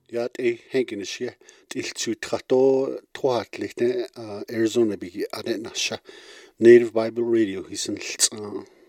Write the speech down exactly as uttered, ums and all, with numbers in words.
Ja, det hänger sig till tjugotre trohatligt Arizona bigi adenasha Native Bible Radio hisan